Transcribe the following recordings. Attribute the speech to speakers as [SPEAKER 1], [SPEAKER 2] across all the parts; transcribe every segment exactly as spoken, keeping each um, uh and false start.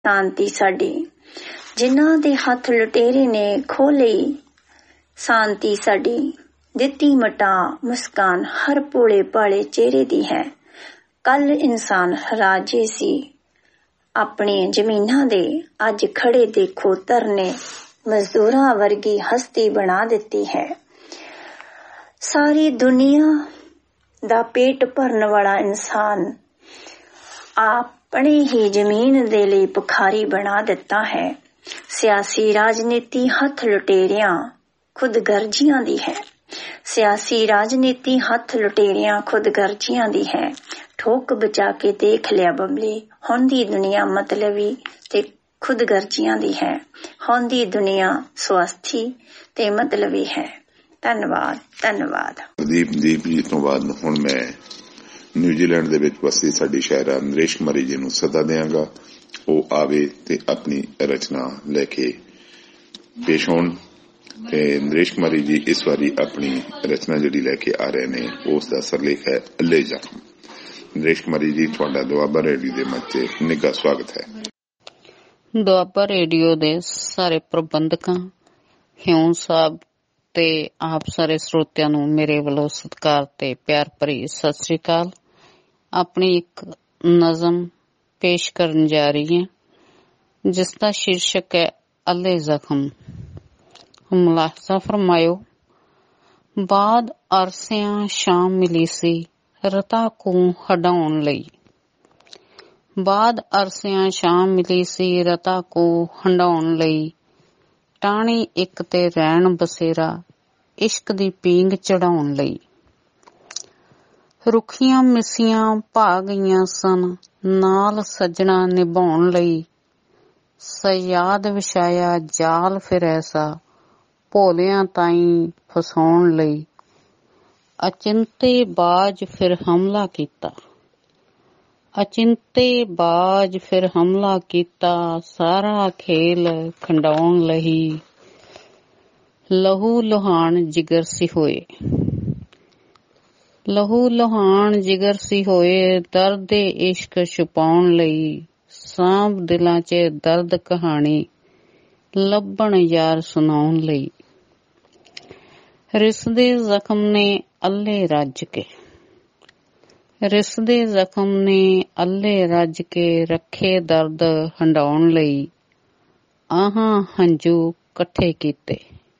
[SPEAKER 1] ਸ਼ਾਂਤੀ ਸਾਡੀ। ਜਿਨ੍ਹਾਂ ਦੇ ਹੱਥ ਲੁਟੇਰੇ ਨੇ ਖੋਹ ਲਈ ਸ਼ਾਂਤੀ ਸਾਡੀ। ਦਿੱਤੀ ਮਟਾ ਮੁਸਕਾਨ ਹਰ ਭੋਲੇ ਭਾਲੇ ਚਿਹਰੇ ਦੀ ਹੈ। ਕੱਲ ਇਨਸਾਨ ਰਾਜੇ ਸੀ ਆਪਣੀਆਂ ਜ਼ਮੀਨਾਂ ਦੇ, ਅੱਜ ਖੜੇ ਦੇਖੋ ਧਰਨੇ ਮਜ਼ਦੂਰਾਂ ਵਰਗੀ ਹਸਤੀ ਬਣਾ ਦਿੱਤੀ ਹੈ। ਸਾਰੀ ਦੁਨੀਆ ਦਾ ਪੇਟ ਭਰਨ ਵਾਲਾ ਇਨਸਾਨ ਆਪਣੇ ਹੀ ਜ਼ਮੀਨ ਦੇ ਲਈ ਭਿਖਾਰੀ ਬਣਾ ਦਿੱਤਾ ਹੈ। ਸਿਆਸੀ ਰਾਜਨੀਤੀ ਹੱਥ ਲੁਟੇਰਿਆਂ ਖੁਦਗਰਜ਼ੀਆਂ ਦੀ ਹੈ। ਸਿਆਸੀ ਰਾਜਨੀਤੀ ਹੱਥ ਲੁਟੇਰਿਆਂ ਖੁਦਗਰਜ਼ੀਆਂ ਦੀ ਹੈ। ਠੋਕ ਬਚਾ ਕੇ ਦੇਖ ਲਿਆ ਬਬਲੀ, ਹੁਣ ਦੀ ਦੁਨੀਆ ਮਤਲਬੀ ਤੇ ਖੁਦਗਰਜ਼ੀਆਂ ਦੀ ਹੈ। ਹੁਣ ਦੀ ਦੁਨੀਆ ਸਵਾਰਥੀ ਤੇ ਮਤਲਬੀ ਹੈ। ਧੰਨਵਾਦ ਧੰਨਵਾਦ।
[SPEAKER 2] ਦੀਪ ਦੀਪ ਜੀ ਤੋਂ ਬਾਅਦ ਹੁਣ ਮੈਂ ਨਿਊਜ਼ੀਲੈਂਡ ਦੇ ਵਿੱਚ ਵਸਦੀ ਸਾਡੀ ਸ਼ਾਇਰਾ ਨਰੇਸ਼ ਕੁਮਾਰੀ ਜੀ ਨੂੰ ਸੱਦਾ ਦਿਆਂਗਾ। ਉਹ ਆਵੇ ਤੇ ਆਪਣੀ ਰਚਨਾ ਲੈ ਕੇ ਪੇਸ਼ ਹੋਣ। ਤੇ ਨਰੇਸ਼ ਕੁਮਾਰੀ ਜੀ ਇਸ ਵਾਰੀ ਆਪਣੀ ਰਚਨਾ ਜਿਹੜੀ ਲੈ ਕੇ ਆ ਰਹੇ ਨੇ ਉਸ ਦਾ ਸਰਲੇਖ ਹੈ ਅੱਲੇ ਜ਼ਖਮ। ਨਰੇਸ਼ ਕੁਮਾਰੀ ਜੀ, ਤੁਹਾਡਾ ਦੁਆਬਾ ਰੇਡੀਓ ਦੇ ਮੰਚ ਤੇ ਨਿੱਘਾ ਸਵਾਗਤ ਹੈ।
[SPEAKER 3] ਦੁਆਬਾ ਰੇਡੀਓ ਦੇ ਸਾਰੇ ਪ੍ਰਬੰਧਕਾਂ, ਹਿਊਂ ਸਾਹਿਬ ਤੇ ਆਪ ਸਾਰੇ ਸਰੋਤਿਆਂ ਨੂੰ ਮੇਰੇ ਵੱਲੋਂ ਸਤਿਕਾਰ ਤੇ ਪਿਆਰ ਭਰੀ ਸਤਿ ਸ੍ਰੀ ਅਕਾਲ। ਆਪਣੀ ਇੱਕ ਨਜ਼ਮ ਪੇਸ਼ ਕਰਨ ਜਾ ਰਹੀ ਹੈ ਜਿਸ ਦਾ ਸ਼ੀਰਸ਼ਕ ਹੈ ਅੱਲੇ ਜ਼ਖਮ। ਮੁਲਾਹਜ਼ਾ ਫਰਮਾਇਓ। ਬਾਅਦ ਅਰਸਿਆਂ ਸ਼ਾਮ ਮਿਲੀ ਸੀ ਰਤਾ ਕੋ ਹਟਾਉਣ ਲਈ। ਬਾਅਦ ਅਰਸਿਆਂ ਸ਼ਾਮ ਮਿਲੀ ਸੀ ਰਤਾ ਕੋ ਹੰਡਾਉਣ ਲਈ। ਟਾਹਣੀ ਇੱਕ ਤੇ ਰਹਿਣ ਬਸੇਰਾ ਇਸ਼ਕ ਦੀ ਪੀਂਘ ਚੜਾਉਣ ਲਈ। ਰੁੱਖੀਆਂ ਮਿੱਸੀਆਂ ਭਾ ਗਈਆਂ ਸਨ ਨਾਲ ਸੱਜਣਾ ਨਿਭਾਉਣ ਲਈ। ਸਯਾਦ ਵਿਛਾਇਆ ਜਾਲ ਫਿਰ ਐਸਾ ਭੋਲਿਆਂ ਤਾਈਂ ਫਸਾਉਣ ਲਈ। ਅਚਿੰਤੇ ਬਾਜ ਫਿਰ ਹਮਲਾ ਕੀਤਾ। ਅਚਿੰਤੇ ਬਾਜ ਫਿਰ ਹਮਲਾ ਕੀਤਾ ਸਾਰਾ ਖੇਲ ਖੰਡਾਉਣ ਲਈ। ਲਹੂ ਲੁਹਾਨ ਜਿਗਰ ਸੀ ਹੋਏ। ਲਹੂ ਲੁਹਾਨ ਜਿਗਰ ਸੀ ਹੋਏ ਦਰਦ ਇਸ਼ਕ ਛੁਪਾਉਣ ਲਈ। ਸਾਂਭ ਦਿਲਾਂ ਚ ਦਰਦ ਕਹਾਣੀ ਲੱਭਣ ਯਾਰ ਸੁਣਾਉਣ ਲਈ। ਰਿਸਦੇ ਜ਼ਖਮ ਨੇ ਅੱਲੇ ਰੱਜ ਕੇ। ਰਿਸਦੇ ਜ਼ਖਮ ਨੇ ਅੱਲੇ ਰੱਜ ਕੇ ਰੱਖੇ ਦਰਦ ਹੰਡਾਉਣ ਲਈ। ਆਹਾਂ ਹੰਝੂ ਇਕੱਠੇ ਕੀਤੇ।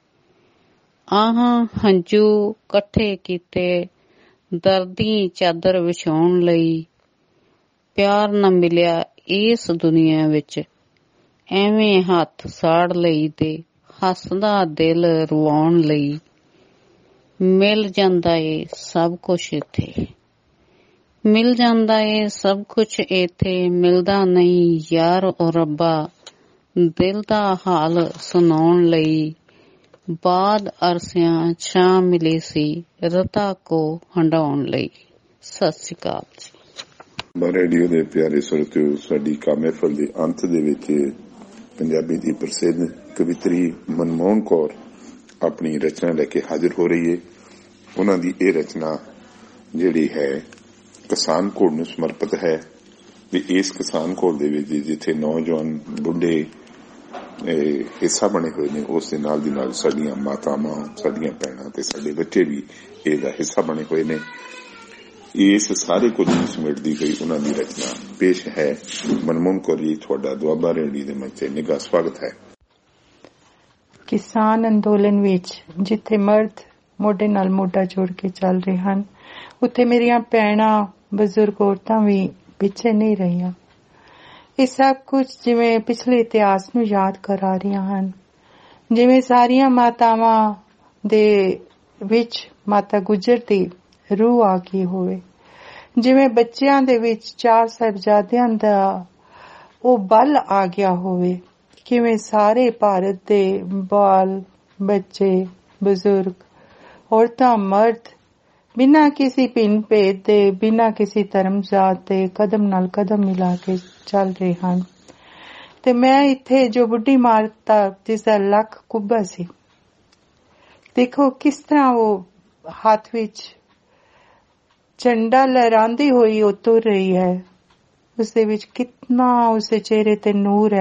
[SPEAKER 3] ਆਹਾਂ ਹੰਝੂ ਇਕੱਠੇ ਕੀਤੇ ਦਰਦੀ ਚਾਦਰ ਵਿਛਾਉਣ ਲਈ। ਪਿਆਰ ਨਾ ਮਿਲਿਆ ਇਸ ਦੁਨੀਆ ਵਿੱਚ ਐਵੇਂ ਹੱਥ ਸਾੜ ਲਈ ਤੇ ਹੱਸਦਾ ਦਿਲ ਰਵਾਉਣ ਲਈ। ਮਿਲ ਜਾਂਦਾ ਏ ਸਭ ਕੁਛ ਇੱਥੇ। ਮਿਲ ਜਾਂਦਾ ਏ ਸਭ ਕੁਛ ਇੱਥੇ ਮਿਲਦਾ ਨਹੀਂ ਯਾਰ ਓ ਰੱਬਾ ਦਿਲ ਦਾ ਹਾਲ ਸੁਣਾਉਣ ਲਈ। ਬਾਅਦ ਅਰਸਿਆਂ ਛਾਂ ਮਿਲੀ ਸੀ ਰਤਾ ਕੋ ਹੰਡਾਉਣ ਲਈ। ਸਤਿ ਸ੍ਰੀ ਅਕਾਲ ਜੀ।
[SPEAKER 2] ਰੇਡੀਓ ਦੇ ਪਿਆਰੇ ਸਰੋਤਿਓ, ਸਾਡੀ ਕਾਮੇਫਲ ਦੇ ਅੰਤ ਦੇ ਵਿੱਚ ਪੰਜਾਬੀ ਦੀ ਪ੍ਰਸਿੱਧ ਕਵਿਤਰੀ ਮਨਮੋਹਨ ਕੌਰ ਆਪਣੀ ਰਚਨਾ ਲੈ ਕੇ ਹਾਜ਼ਰ ਹੋ ਰਹੀ ਹੈ। ਉਹਨਾਂ ਦੀ ਇਹ ਰਚਨਾ ਜਿਹੜੀ ਹੈ ਕਿਸਾਨ ਕੋਡ ਨੂੰ ਸਮਰਪਿਤ ਹੈ। ਤੇ ਇਸ ਕਿਸਾਨ ਕੋਡ ਦੇ ਵਿੱਚ ਜਿੱਥੇ ਨੌਜਵਾਨ ਬੁੱਢੇ ਹਿੱਸਾ ਬਣੇ ਹੋਏ ਨੇ ਉਸ ਦੇ ਨਾਲ ਦੀ ਨਾਲ ਸਾਡੀਆਂ ਮਾਤਾਵਾਂ, ਸਾਡੀਆਂ ਭੈਣਾਂ ਤੇ ਸਾਡੇ ਬੱਚੇ ਵੀ ਇਹਦਾ ਹਿੱਸਾ ਬਣੇ ਹੋਏ ਨੇ। ਇਸ ਸਾਰੇ ਕੁਝ ਨੂੰ ਸਮੇਟਦੀ ਗਈ ਉਹਨਾਂ ਦੀ ਰਚਨਾ ਪੇਸ਼ ਹੈ। ਮਨਮੋਹਨ ਕੌਰ ਜੀ, ਤੁਹਾਡਾ ਦੁਆਬਾ ਰੇਡੀਓ ਦੇ ਮੰਚ ਤੇ ਨਿੱਘਾ ਸਵਾਗਤ ਹੈ।
[SPEAKER 4] ਕਿਸਾਨ ਅੰਦੋਲਨ ਵਿੱਚ ਜਿੱਥੇ ਮਰਦ ਮੋਢੇ ਨਾਲ ਮੋਢਾ ਜੋੜ ਕੇ ਚੱਲ ਰਹੇ ਹਨ, ਉੱਥੇ ਮੇਰੀਆਂ ਭੈਣਾਂ ਬਜ਼ੁਰਗ ਔਰਤਾਂ ਵੀ ਪਿੱਛੇ ਨਹੀਂ ਰਹੀਆਂ। ਇਹ ਸਭ ਕੁਝ ਜਿਵੇਂ ਪਿਛਲੇ ਇਤਿਹਾਸ ਨੂੰ ਯਾਦ ਕਰਾ ਰਹੀਆਂ ਹਨ। ਜਿਵੇਂ ਸਾਰੀਆਂ ਮਾਤਾਵਾਂ ਦੇ ਵਿੱਚ ਮਾਤਾ ਗੁਜਰ ਦੀ ਰੂਹ ਆ ਗਈ ਹੋਵੇ। ਜਿਵੇਂ ਬੱਚਿਆਂ ਦੇ ਵਿੱਚ ਚਾਰ ਸਾਹਿਬਜ਼ਾਦਿਆਂ ਦਾ ਉਹ ਬਲ ਆ ਗਿਆ ਹੋਵੇ। ਕਿਵੇਂ ਸਾਰੇ ਭਾਰਤ ਦੇ ਬਾਲ ਬੱਚੇ, ਬਜ਼ੁਰਗ, ਔਰਤਾਂ, ਮਰਦ ਬਿਨਾਂ ਕਿਸੇ ਭਿੰਨ ਭੇਦ ਦੇ, ਬਿਨਾਂ ਕਿਸੇ ਧਰਮ ਜਾਤ ਦੇ ਕਦਮ ਨਾਲ ਕਦਮ ਮਿਲਾ ਕੇ ਚੱਲ ਰਹੇ ਹਨ। ਤੇ ਮੈਂ ਇੱਥੇ ਜੋ ਬੁੱਢੀ ਮਾਤਾ ਜਿਸਦਾ ਲੱਕ ਕੁੱਬਾ ਸੀ, ਦੇਖੋ ਕਿਸ ਤਰ੍ਹਾਂ ਉਹ ਹੱਥ ਵਿੱਚ ਝੰਡਾ ਲਹਿਰਾਉਂਦੀ ਹੋਈ ਉਹ ਤੁਰ ਰਹੀ ਹੈ। ਉਸ ਦੇ ਵਿੱਚ ਕਿਤਨਾ ਉਸਦੇ ਚਿਹਰੇ ਤੇ ਨੂਰ ਹੈ।